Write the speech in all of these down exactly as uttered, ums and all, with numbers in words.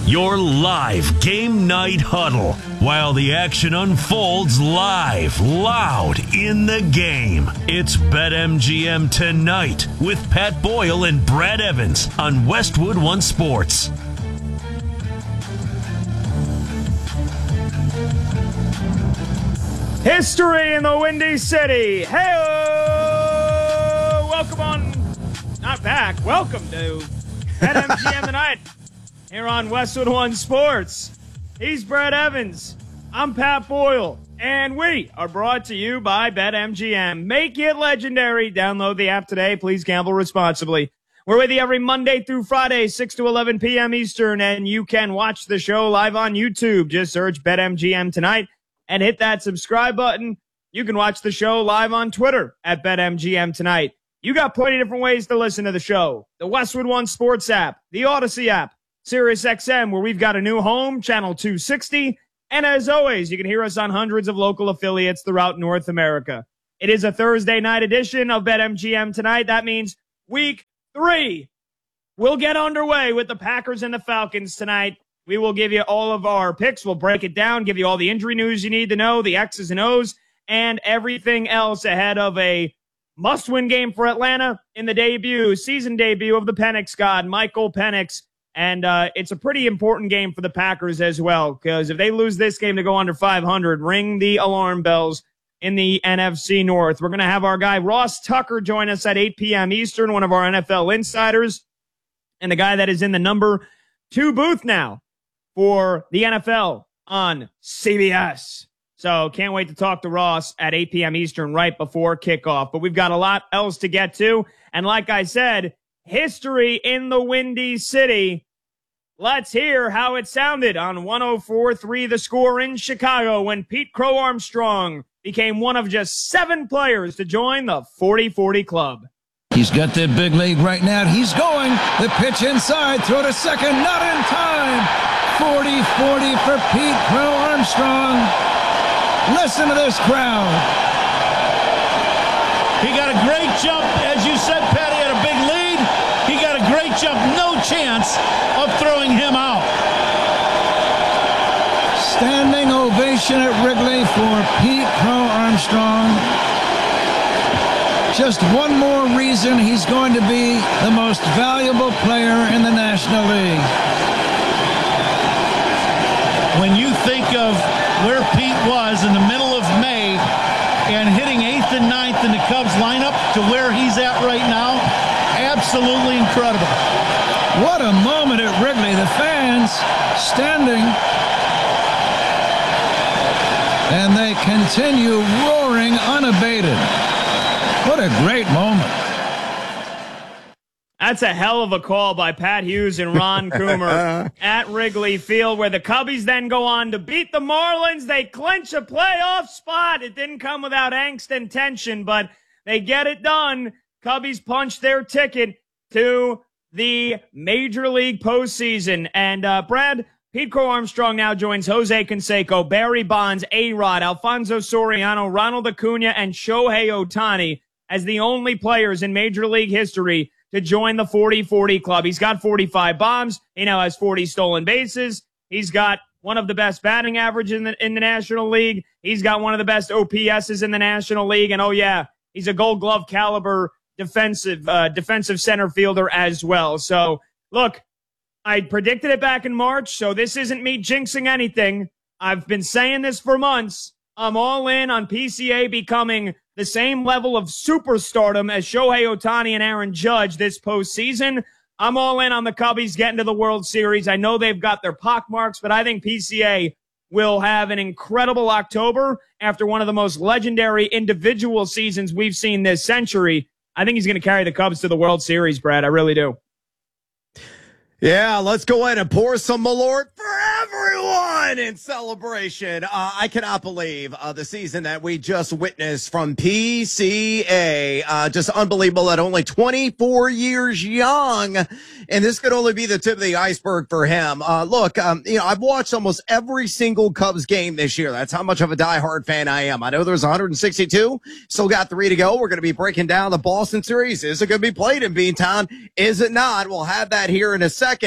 Your live game night huddle while the action unfolds live, loud in the game. It's BetMGM Tonight with Pat Boyle and Brad Evans on Westwood One Sports. History in the Windy City. Hey, welcome on, not back, welcome to BetMGM Tonight here on Westwood One Sports. He's Brad Evans. I'm Pat Boyle. And we are brought to you by BetMGM. Make it legendary. Download the app today. Please gamble responsibly. We're with you every Monday through Friday, six to eleven p.m. Eastern, and you can watch the show live on YouTube. Just search BetMGM Tonight and hit that subscribe button. You can watch the show live on Twitter at BetMGM Tonight. You got plenty of different ways to listen to the show. The Westwood One Sports app, the Odyssey app, Sirius X M, where we've got a new home, channel two sixty. And as always, you can hear us on hundreds of local affiliates throughout North America. It is a Thursday night edition of BetMGM Tonight. That means week three. We'll get underway with the Packers and the Falcons tonight. We will give you all of our picks. We'll break it down, give you all the injury news you need to know, the X's and O's, and everything else ahead of a must-win game for Atlanta in the debut, season debut of the Penix God, Michael Penix. And uh, it's a pretty important game for the Packers as well, because if they lose this game to go under five hundred, ring the alarm bells in the N F C North. We're going to have our guy Ross Tucker join us at eight p.m. Eastern, one of our N F L insiders, and the guy that is in the number two booth now for the N F L on C B S. So can't wait to talk to Ross at eight p.m. Eastern right before kickoff. But we've got a lot else to get to. And like I said, history in the Windy City. Let's hear how it sounded on one oh four point three The Score in Chicago when Pete Crow Armstrong became one of just seven players to join the forty forty club. He's got that big lead right now. He's going. The pitch inside. Throw to second. Not in time. forty forty for Pete Crow Armstrong. Listen to this crowd. He got a great jump. As you said, Pat, he had a big lead. He got a great jump. No chance of throwing him out. Standing ovation at Wrigley for Pete Crow Armstrong. Just one more reason he's going to be the most valuable player in the National League. When you think of where Pete was in the middle of May and hitting eighth and ninth in the Cubs lineup to where he's at right now, absolutely incredible. What a moment at Wrigley. The fans standing, and they continue roaring unabated. What a great moment. That's a hell of a call by Pat Hughes and Ron Coomer at Wrigley Field, where the Cubbies then go on to beat the Marlins. They clinch a playoff spot. It didn't come without angst and tension, but they get it done. Cubbies punch their ticket to the Major League postseason. And, uh, Brad, Pete Crow Armstrong now joins Jose Canseco, Barry Bonds, A-Rod, Alfonso Soriano, Ronald Acuna, and Shohei Ohtani as the only players in Major League history to join the forty forty club. He's got forty-five bombs. He now has forty stolen bases. He's got one of the best batting averages in the, in the National League. He's got one of the best O P S's in the National League. And, oh, yeah, he's a Gold Glove caliber defensive uh, defensive center fielder as well. So, look, I predicted it back in March, so this isn't me jinxing anything. I've been saying this for months. I'm all in on P C A becoming the same level of superstardom as Shohei Ohtani and Aaron Judge this postseason. I'm all in on the Cubbies getting to the World Series. I know they've got their pockmarks, but I think P C A will have an incredible October after one of the most legendary individual seasons we've seen this century. I think he's going to carry the Cubs to the World Series, Brad. I really do. Yeah, let's go ahead and pour some Malort for everyone in celebration. Uh, I cannot believe uh, the season that we just witnessed from P C A. Uh, just unbelievable at only twenty-four years young. And this could only be the tip of the iceberg for him. Uh, look, um, you know, I've watched almost every single Cubs game this year. That's how much of a diehard fan I am. I know there's one hundred sixty-two. Still got three to go. We're going to be breaking down the Boston series. Is it going to be played in Beantown? Is it not? We'll have that here in a second.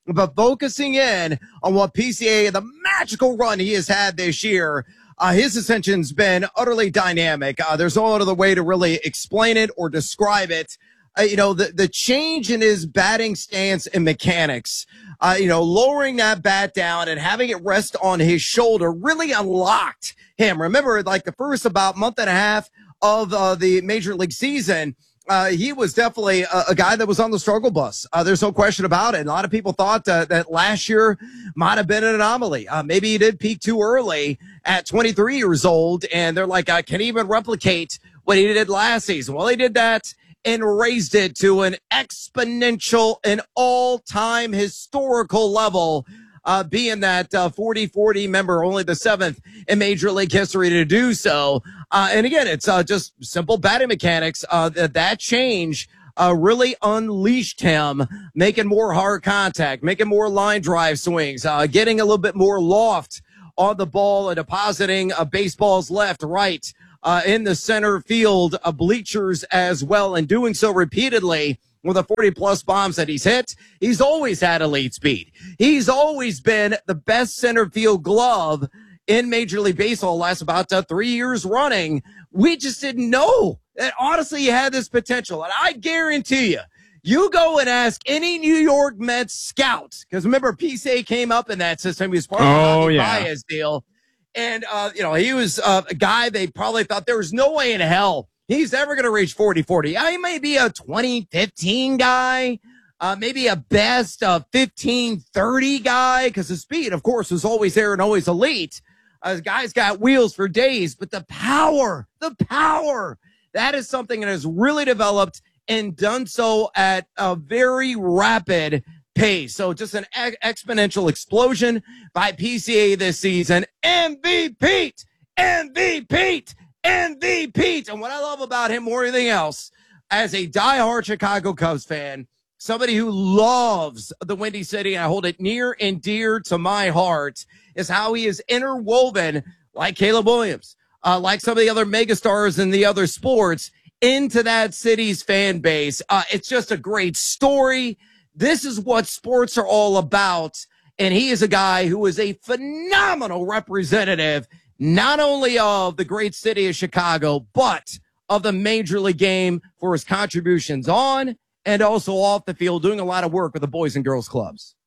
but focusing in on what P C A, the magical run he has had this year, uh, his ascension's been utterly dynamic. Uh, there's no other way to really explain it or describe it. Uh, you know, the, the change in his batting stance and mechanics, uh, you know, lowering that bat down and having it rest on his shoulder really unlocked him. Remember, like the first about month and a half of uh, the major league season, uh, he was definitely a, a guy that was on the struggle bus. Uh, there's no question about it. A lot of people thought uh, that last year might have been an anomaly. Uh, maybe he did peak too early at twenty-three years old, and they're like, I can't even replicate what he did last season. Well, he did that and raised it to an exponential and all-time historical level, uh, being that uh, forty forty member, only the seventh in Major League history to do so. Uh, and again, it's uh, just simple batting mechanics. Uh, that, that change uh, really unleashed him, making more hard contact, making more line drive swings, uh, getting a little bit more loft on the ball and depositing uh, baseballs left, right, Uh, in the center field uh, bleachers as well, and doing so repeatedly with the forty plus bombs that he's hit. He's always had elite speed. He's always been the best center field glove in Major League Baseball last about uh, three years running. We just didn't know that honestly he had this potential. And I guarantee you, you go and ask any New York Mets scout, because remember P C A came up in that system. He was part of Oh, the yeah. Baez deal. And, uh, you know, he was uh, a guy they probably thought there was no way in hell he's ever going to reach forty forty. Yeah, he may be a twenty fifteen guy, uh, maybe a best uh, fifteen thirty guy, because the speed, of course, was always there and always elite. Uh, the guy's got wheels for days, but the power, the power, that is something that has really developed and done so at a very rapid pace. So just an ex- exponential explosion by P C A this season. M V P, M V P, M V P. And what I love about him more than anything else, as a diehard Chicago Cubs fan, somebody who loves the Windy City, and I hold it near and dear to my heart, is how he is interwoven, like Caleb Williams, uh, like some of the other megastars in the other sports, into that city's fan base. Uh, it's just a great story. This is what sports are all about. And he is a guy who is a phenomenal representative, not only of the great city of Chicago, but of the Major League game for his contributions on and also off the field, doing a lot of work with the boys and girls clubs.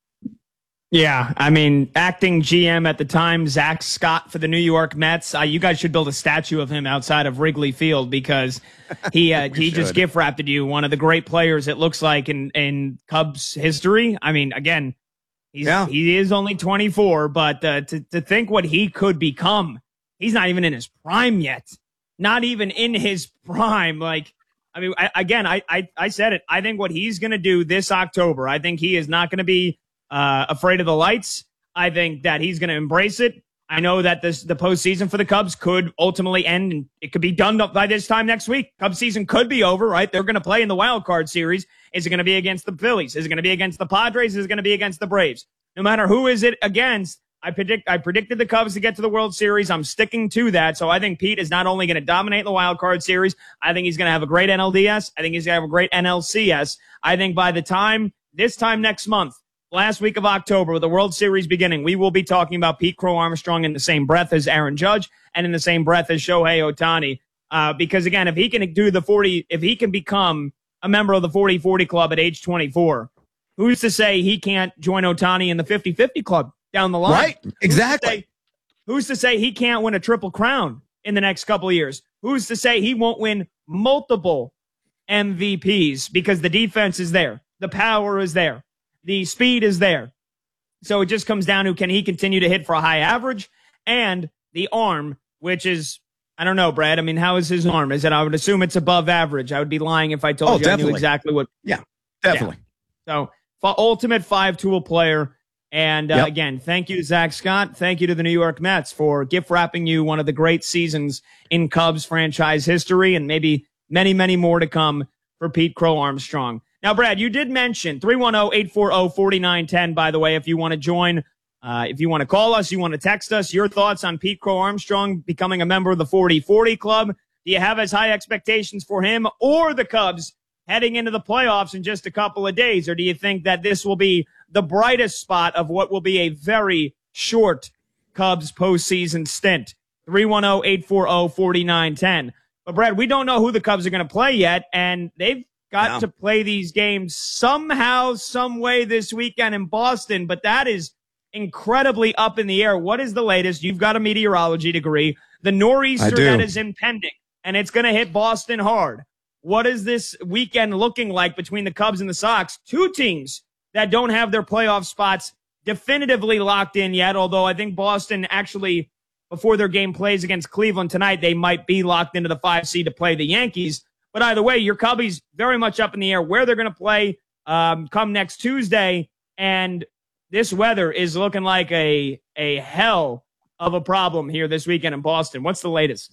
Yeah, I mean, acting G M at the time, Zach Scott for the New York Mets. Uh, you guys should build a statue of him outside of Wrigley Field, because he uh, he should. just gift wrapped you one of the great players, it looks like, in, in Cubs history. I mean, again, he's, yeah. he is only twenty-four, but uh, to, to think what he could become, he's not even in his prime yet. Not even in his prime. Like, I mean, I, again, I, I, I said it. I think what he's going to do this October, I think he is not going to be Uh, afraid of the lights. I think that he's going to embrace it. I know that this the postseason for the Cubs could ultimately end, and it could be done by this time next week. Cubs season could be over, right? They're going to play in the wild card series. Is it going to be against the Phillies? Is it going to be against the Padres? Is it going to be against the Braves? No matter who is it against, I predict I predicted the Cubs to get to the World Series. I'm sticking to that. So I think Pete is not only going to dominate the wild card series, I think he's going to have a great N L D S. I think he's going to have a great N L C S. I think by the time this time next month, last week of October, with the World Series beginning, we will be talking about Pete Crow Armstrong in the same breath as Aaron Judge and in the same breath as Shohei Ohtani. Uh, because again, if he can do the forty, if he can become a member of the forty forty club at age twenty-four, who's to say he can't join Ohtani in the fifty fifty club down the line? Right. Exactly. Who's to say, who's to say he can't win a triple crown in the next couple of years? Who's to say he won't win multiple M V Ps, because the defense is there, the power is there, the speed is there. So it just comes down to, can he continue to hit for a high average, and the arm, which is, I don't know, Brad. I mean, how is his arm? Is it, I would assume it's above average. I would be lying if I told Oh, you definitely. I knew exactly what. Yeah, definitely. Yeah. So f- ultimate five-tool player. And uh, Yep. again, thank you to Zach Scott. Thank you to the New York Mets for gift wrapping you one of the great seasons in Cubs franchise history, and maybe many, many more to come for Pete Crow Armstrong. Now, Brad, you did mention three one zero, eight four zero, four nine one zero, by the way, if you want to join, uh, if you want to call us, you want to text us, your thoughts on Pete Crow Armstrong becoming a member of the forty forty club. Do you have as high expectations for him or the Cubs heading into the playoffs in just a couple of days? Or do you think that this will be the brightest spot of what will be a very short Cubs postseason stint. three one zero, eight four zero, four nine one zero. But, Brad, we don't know who the Cubs are going to play yet, and they've got yeah. to play these games somehow, some way this weekend in Boston, but that is incredibly up in the air. What is the latest? You've got a meteorology degree. The nor'easter that is impending, and it's going to hit Boston hard. What is this weekend looking like between the Cubs and the Sox? Two teams that don't have their playoff spots definitively locked in yet, although I think Boston actually, before their game plays against Cleveland tonight, they might be locked into the five seed to play the Yankees. But either way, your Cubbies very much up in the air where they're going to play um, come next Tuesday, and this weather is looking like a a hell of a problem here this weekend in Boston. What's the latest?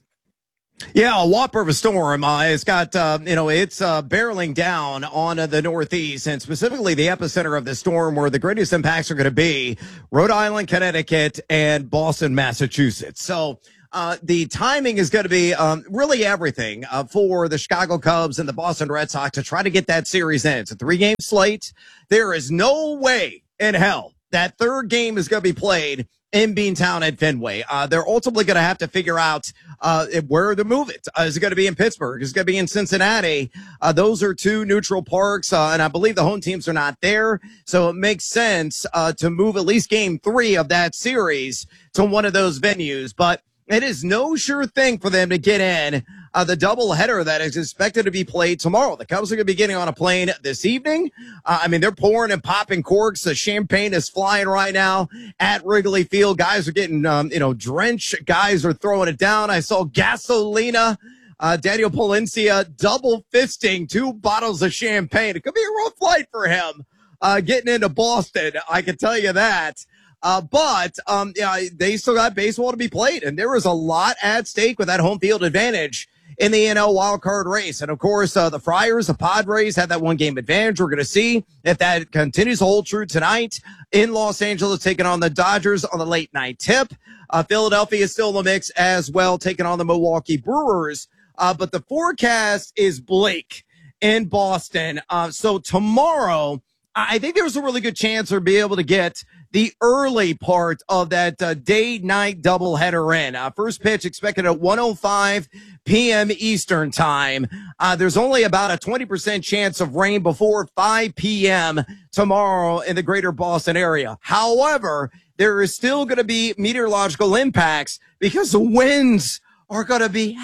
Yeah, a whopper of a storm. Uh, it's got, uh, you know, it's uh, barreling down on uh, the Northeast, and specifically the epicenter of the storm where the greatest impacts are going to be Rhode Island, Connecticut, and Boston, Massachusetts. So uh, the timing is going to be um, really everything uh, for the Chicago Cubs and the Boston Red Sox to try to get that series in. It's a three-game slate. There is no way in hell that third game is going to be played in Beantown at Fenway. Uh, they're ultimately going to have to figure out uh, where to move it. Uh, is it going to be in Pittsburgh? Is it going to be in Cincinnati? Uh, those are two neutral parks, uh, and I believe the home teams are not there. So it makes sense uh, to move at least game three of that series to one of those venues. But it is no sure thing for them to get in uh, the doubleheader that is expected to be played tomorrow. The Cubs are going to be getting on a plane this evening. Uh, I mean, they're pouring and popping corks. The champagne is flying right now at Wrigley Field. Guys are getting, um, you know, drenched. Guys are throwing it down. I saw Gasolina, uh, Daniel Palencia double fisting two bottles of champagne. It could be a rough flight for him uh, getting into Boston. I can tell you that. Uh, but, um, yeah, they still got baseball to be played, and there is a lot at stake with that home field advantage in the N L wildcard race. And of course, uh, the Friars, the Padres have that one game advantage. We're going to see if that continues to hold true tonight in Los Angeles, taking on the Dodgers on the late night tip. Uh, Philadelphia is still in the mix as well, taking on the Milwaukee Brewers. Uh, but the forecast is bleak in Boston. Uh, so tomorrow, I think there's a really good chance we'll be able to get the early part of that uh, day-night doubleheader in. Uh, first pitch expected at one oh five p.m. Eastern time. Uh, there's only about a twenty percent chance of rain before five p.m. tomorrow in the greater Boston area. However, there is still going to be meteorological impacts because the winds are going to be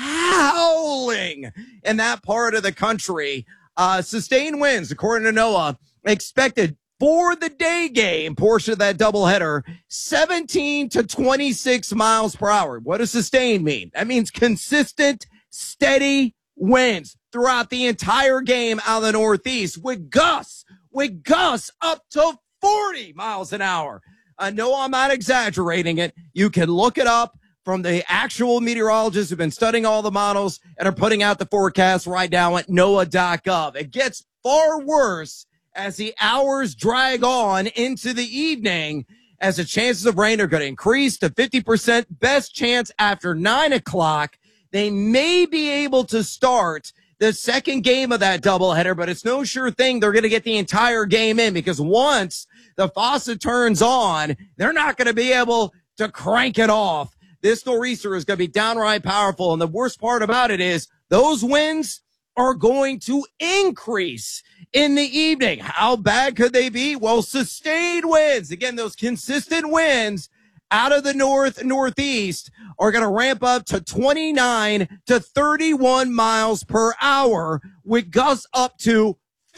howling in that part of the country. Uh, sustained winds, according to NOAA, expected for the day game portion of that doubleheader, seventeen to twenty-six miles per hour. What does sustained mean? That means consistent, steady winds throughout the entire game out of the Northeast with gusts, with gusts up to forty miles an hour. Uh, no, I'm not exaggerating it. You can look it up from the actual meteorologists who've been studying all the models and are putting out the forecast right now at N O A A dot gov. It gets far worse as the hours drag on into the evening, as the chances of rain are going to increase to fifty percent. Best chance after nine o'clock. They may be able to start the second game of that doubleheader, but it's no sure thing they're going to get the entire game in, because once the faucet turns on, they're not going to be able to crank it off. This nor'easter is going to be downright powerful, and the worst part about it is those winds are going to increase in the evening. How bad could they be? Well, sustained winds, again, those consistent winds out of the north, northeast are going to ramp up to twenty-nine to thirty-one miles per hour with gusts up to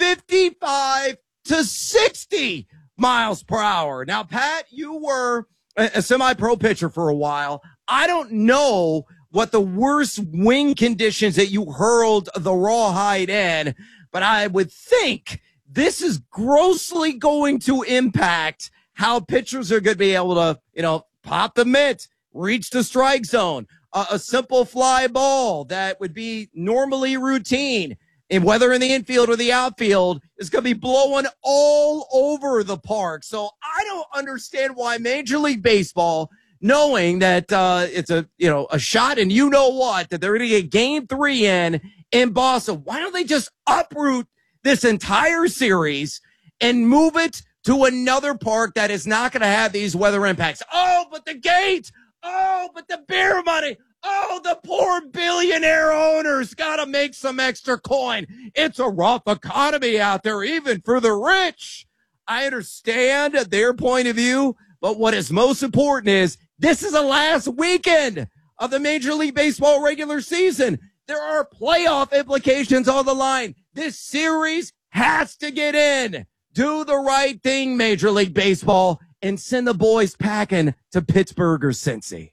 fifty-five to sixty miles per hour. Now, Pat, you were a, a semi-pro pitcher for a while. I don't know what the worst wind conditions that you hurled the rawhide in, but I would think this is grossly going to impact how pitchers are going to be able to, you know, pop the mitt, reach the strike zone. Uh, a simple fly ball that would be normally routine, and whether in the infield or the outfield, is going to be blowing all over the park. So I don't understand why Major League Baseball, knowing that uh, it's a, you know, a shot and you know what, that they're going to get game three in in Boston, why don't they just uproot this entire series and move it to another park that is not going to have these weather impacts. Oh, but the gate. Oh, but the beer money. Oh, the poor billionaire owners got to make some extra coin. It's a rough economy out there, even for the rich. I understand their point of view, but what is most important is this is the last weekend of the Major League Baseball regular season. There are playoff implications on the line. This series has to get in. Do the right thing, Major League Baseball, and send the boys packing to Pittsburgh or Cincy.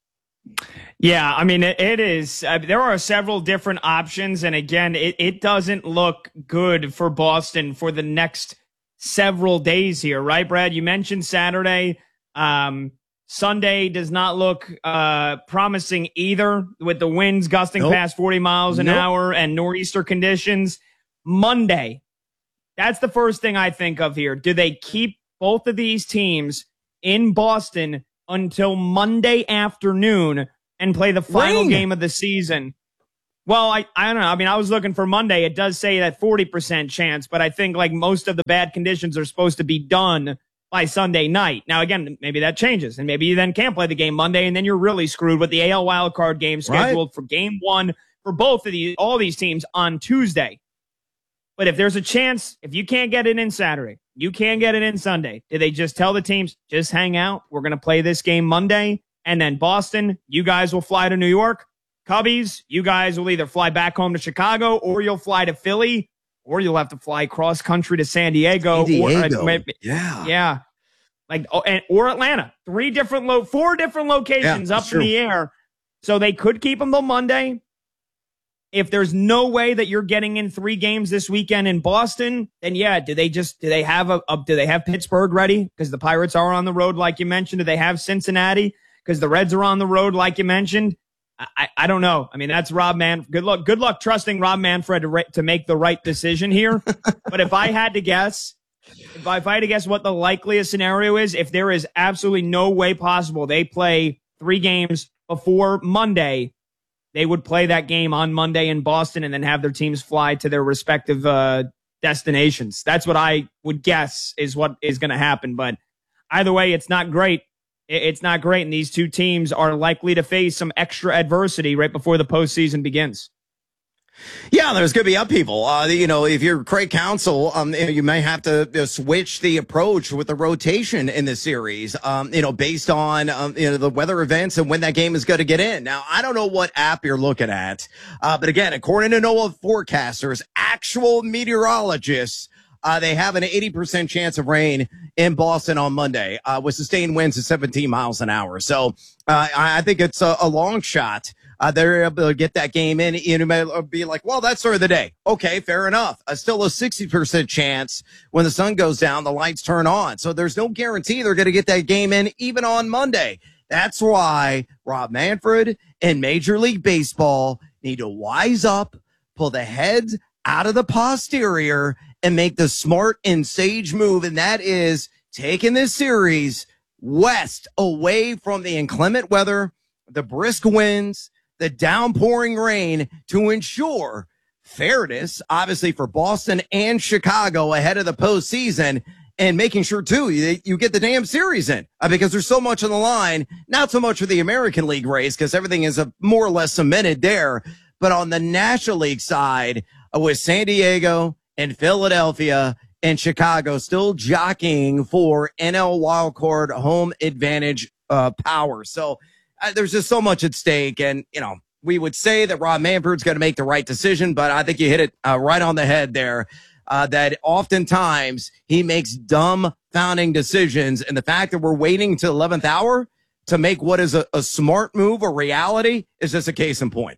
Yeah, I mean, it, it is. Uh, there are several different options. And again, it, it doesn't look good for Boston for the next several days here, right, Brad? You mentioned Saturday. Um, Sunday does not look uh, promising either, with the winds gusting nope. past forty miles an nope. hour and nor'easter conditions. Monday, that's the first thing I think of here. Do they keep both of these teams in Boston until Monday afternoon and play the final Rain. game of the season? Well, I, I don't know. I mean, I was looking for Monday. It does say that forty percent chance, but I think like most of the bad conditions are supposed to be done by Sunday night. Now, again, maybe that changes, and maybe you then can't play the game Monday, and then you're really screwed with the A L wildcard game scheduled right. for game one for both of these, all these teams on Tuesday. But if there's a chance, if you can't get it in Saturday, you can get it in Sunday. Did they just tell the teams, just hang out? We're going to play this game Monday, and then Boston, you guys will fly to New York. Cubbies, you guys will either fly back home to Chicago, or you'll fly to Philly, or you'll have to fly cross country to San Diego. San Diego. Or, uh, yeah. Yeah. Like, oh, and, or Atlanta. Three different, lo- four different locations yeah, up true. in the air. So they could keep them till Monday. If there's no way that you're getting in three games this weekend in Boston, then yeah, do they just, do they have a, a do they have Pittsburgh ready? Because the Pirates are on the road, like you mentioned. Do they have Cincinnati? Because the Reds are on the road, like you mentioned. I, I don't know. I mean, that's Rob Man. Good luck. Good luck trusting Rob Manfred to, re- to make the right decision here. But if I had to guess, if I, if I had to guess what the likeliest scenario is, if there is absolutely no way possible they play three games before Monday, they would play that game on Monday in Boston and then have their teams fly to their respective uh, destinations. That's what I would guess is what is going to happen. But either way, it's not great. It's not great, and these two teams are likely to face some extra adversity right before the postseason begins. Yeah, there's going to be upheaval. Uh, you know, if you're Craig Counsell, um, you may have to uh, switch the approach with the rotation in the series, um, you know, based on, um, you know, the weather events and when that game is going to get in. Now, I don't know what app you're looking at, uh, but again, according to NOAA forecasters, actual meteorologists, Uh, they have an eighty percent chance of rain in Boston on Monday, uh, with sustained winds of seventeen miles an hour. So, uh, I think it's a, a long shot. Uh, they're able to get that game in. You may be like, well, that's sort of the day. Okay, fair enough. Uh, still a sixty percent chance when the sun goes down, the lights turn on. So there's no guarantee they're going to get that game in even on Monday. That's why Rob Manfred and Major League Baseball need to wise up, pull the heads out of the posterior, and make the smart and sage move, and that is taking this series west, away from the inclement weather, the brisk winds, the downpouring rain, to ensure fairness, obviously, for Boston and Chicago ahead of the postseason, and making sure, too, you, you get the damn series in, uh, because there's so much on the line, not so much for the American League race, because everything is a, more or less cemented there, but on the National League side, uh, with San Diego and Philadelphia and Chicago still jockeying for N L wildcard home advantage uh, power. So uh, there's just so much at stake. And, you know, we would say that Rob Manfred's going to make the right decision, but I think you hit it uh, right on the head there, uh, that oftentimes he makes dumb founding decisions. And the fact that we're waiting to the eleventh hour to make what is a, a smart move a reality is just a case in point.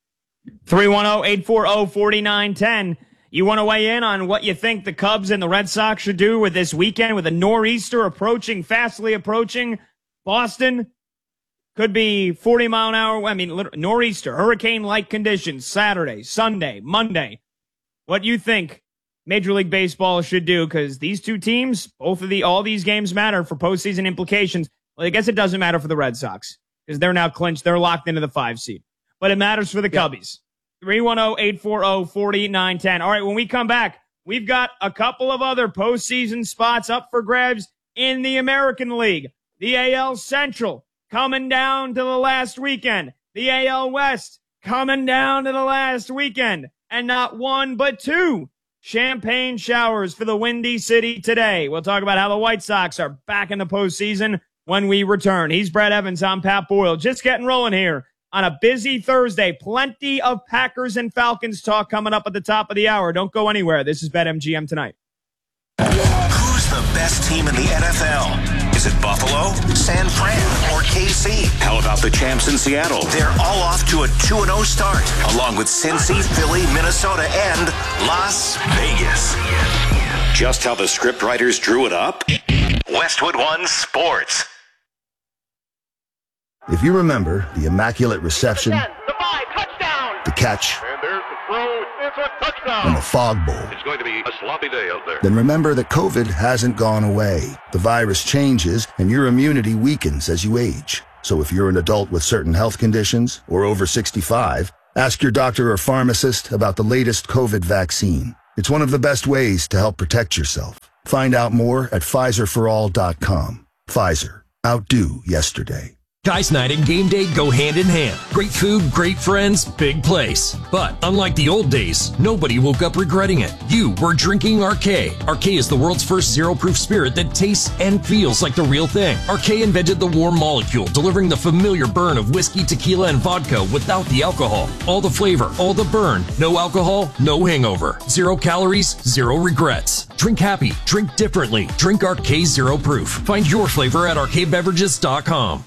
three one zero, eight four zero, four nine one zero. You want to weigh in on what you think the Cubs and the Red Sox should do with this weekend, with a nor'easter approaching, fastly approaching Boston? Could be forty mile an hour. I mean, nor'easter, hurricane-like conditions, Saturday, Sunday, Monday. What do you think Major League Baseball should do? Because these two teams, both of the, all these games matter for postseason implications. Well, I guess it doesn't matter for the Red Sox because they're now clinched. They're locked into the five seed. But it matters for the Cubbies. three one zero, eight four zero, four nine one zero. All right, when we come back, we've got a couple of other postseason spots up for grabs in the American League. The A L Central coming down to the last weekend. The A L West coming down to the last weekend. And not one, but two champagne showers for the Windy City today. We'll talk about how the White Sox are back in the postseason when we return. He's Brett Evans. I'm Pat Boyle. Just getting rolling here on a busy Thursday. Plenty of Packers and Falcons talk coming up at the top of the hour. Don't go anywhere. This is BetMGM Tonight. Who's the best team in the N F L? Is it Buffalo, San Fran, or K C? How about the champs in Seattle? They're all off to a two and oh start, along with Cincy, Philly, Minnesota, and Las Vegas. Just how the scriptwriters drew it up? Westwood One Sports. If you remember the immaculate reception, the five, touchdown, the catch, and there's the throw, it's a touchdown, and the fog bowl, it's going to be a sloppy day out there. Then remember that COVID hasn't gone away. The virus changes, and your immunity weakens as you age. So if you're an adult with certain health conditions or over sixty-five, ask your doctor or pharmacist about the latest COVID vaccine. It's one of the best ways to help protect yourself. Find out more at Pfizer for all dot com. Pfizer. Outdo yesterday. Guys night and game day go hand in hand. Great food, great friends, big place. But unlike the old days, nobody woke up regretting it. You were drinking Arcade. Arcade is the world's first zero-proof spirit that tastes and feels like the real thing. Arcade invented the warm molecule, delivering the familiar burn of whiskey, tequila, and vodka without the alcohol. All the flavor, all the burn. No alcohol, no hangover. Zero calories, zero regrets. Drink happy, drink differently. Drink Arcade Zero Proof. Find your flavor at arcade beverages dot com.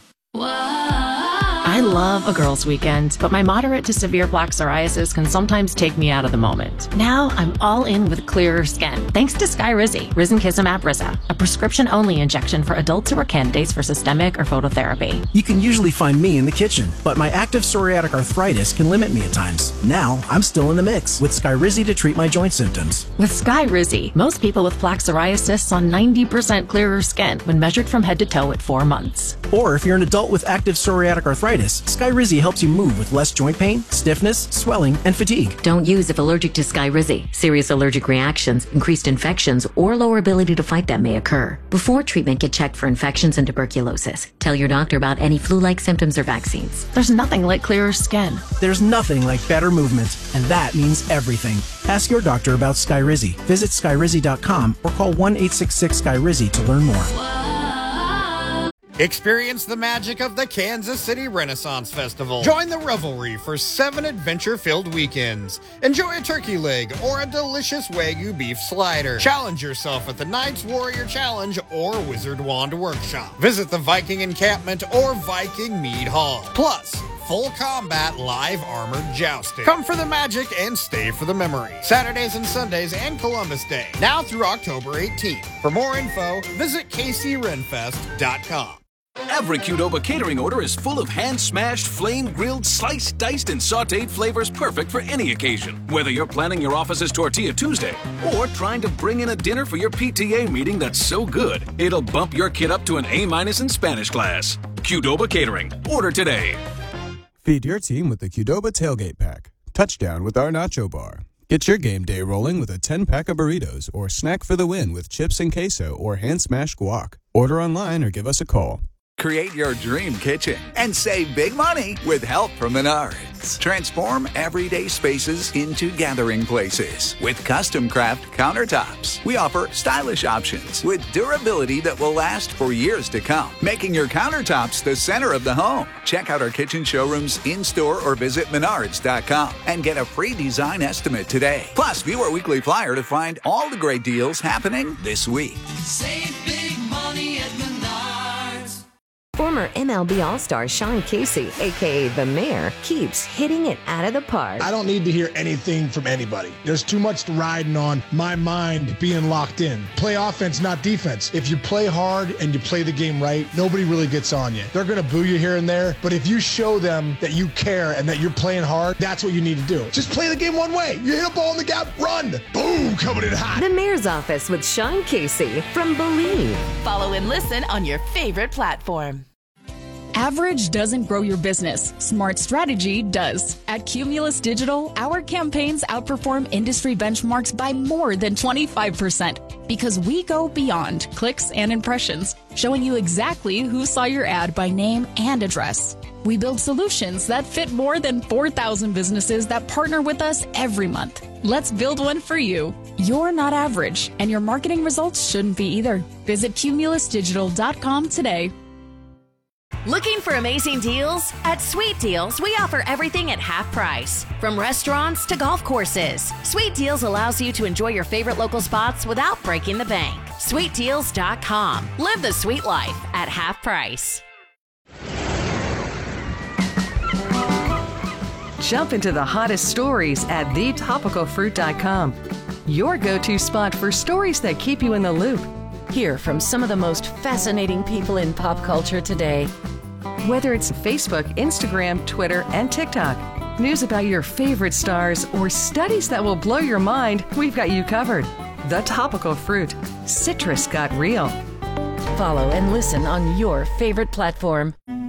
I love a girls' weekend, but my moderate to severe plaque psoriasis can sometimes take me out of the moment. Now I'm all in with clearer skin, thanks to Skyrizi, Risankizumab Riza, a prescription-only injection for adults who are candidates for systemic or phototherapy. You can usually find me in the kitchen, but my active psoriatic arthritis can limit me at times. Now I'm still in the mix with Skyrizi to treat my joint symptoms. With Skyrizi, most people with plaque psoriasis saw ninety percent clearer skin when measured from head to toe at four months. Or if you're an adult with active psoriatic arthritis, Skyrizi helps you move with less joint pain, stiffness, swelling, and fatigue. Don't use if allergic to Skyrizi. Serious allergic reactions, increased infections, or lower ability to fight them may occur. Before treatment, get checked for infections and tuberculosis. Tell your doctor about any flu-like symptoms or vaccines. There's nothing like clearer skin. There's nothing like better movement, and that means everything. Ask your doctor about Skyrizi. Visit Skyrizi dot com or call one eight six six Skyrizi to learn more. Experience the magic of the Kansas City Renaissance Festival. Join the revelry for seven adventure-filled weekends. Enjoy a turkey leg or a delicious Wagyu beef slider. Challenge yourself at the Knights Warrior Challenge or Wizard Wand Workshop. Visit the Viking Encampment or Viking Mead Hall. Plus, full combat live armored jousting. Come for the magic and stay for the memory. Saturdays and Sundays and Columbus Day. Now through October eighteenth. For more info, visit K C Renfest dot com. Every Qdoba catering order is full of hand-smashed, flame-grilled, sliced, diced, and sautéed flavors perfect for any occasion. Whether you're planning your office's Tortilla Tuesday or trying to bring in a dinner for your P T A meeting that's so good, it'll bump your kid up to an A-minus in Spanish class. Qdoba Catering. Order today. Feed your team with the Qdoba Tailgate Pack. Touchdown with our Nacho Bar. Get your game day rolling with a ten-pack of burritos or snack for the win with chips and queso or hand-smashed guac. Order online or give us a call. Create your dream kitchen and save big money with help from Menards. Transform everyday spaces into gathering places with custom craft countertops. We offer stylish options with durability that will last for years to come, making your countertops the center of the home. Check out our kitchen showrooms in-store or visit menards dot com and get a free design estimate today. Plus, view our weekly flyer to find all the great deals happening this week. Save big money at Menards. Former M L B All-Star Sean Casey, a k a. The Mayor, keeps hitting it out of the park. I don't need to hear anything from anybody. There's too much riding on my mind being locked in. Play offense, not defense. If you play hard and you play the game right, nobody really gets on you. They're going to boo you here and there, but if you show them that you care and that you're playing hard, that's what you need to do. Just play the game one way. You hit a ball in the gap, run. Boom, coming in hot. The Mayor's Office with Sean Casey from Believe. Follow and listen on your favorite platform. Average doesn't grow your business. Smart strategy does. At Cumulus Digital, our campaigns outperform industry benchmarks by more than twenty-five percent because we go beyond clicks and impressions, showing you exactly who saw your ad by name and address. We build solutions that fit more than four thousand businesses that partner with us every month. Let's build one for you. You're not average, and your marketing results shouldn't be either. Visit cumulus digital dot com today. Looking for amazing deals? At Sweet Deals, we offer everything at half price. From restaurants to golf courses, Sweet Deals allows you to enjoy your favorite local spots without breaking the bank. sweet deals dot com. Live the sweet life at half price. Jump into the hottest stories at the topical fruit dot com. Your go-to spot for stories that keep you in the loop. Hear from some of the most fascinating people in pop culture today. Whether it's Facebook, Instagram, Twitter, and TikTok, news about your favorite stars, or studies that will blow your mind, we've got you covered. The Topical Fruit. Citrus got real. Follow and listen on your favorite platform.